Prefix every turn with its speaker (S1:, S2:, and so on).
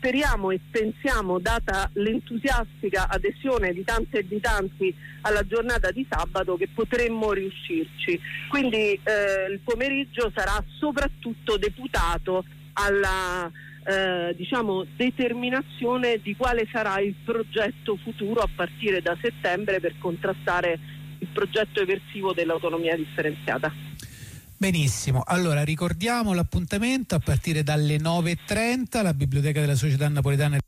S1: speriamo e pensiamo, data l'entusiastica adesione di tante e di tanti alla giornata di sabato, che potremmo riuscirci. Quindi il pomeriggio sarà soprattutto deputato alla determinazione di quale sarà il progetto futuro a partire da settembre per contrastare il progetto eversivo dell'autonomia differenziata.
S2: Benissimo, allora ricordiamo l'appuntamento a partire dalle 9:30, la Biblioteca della Società Napoletana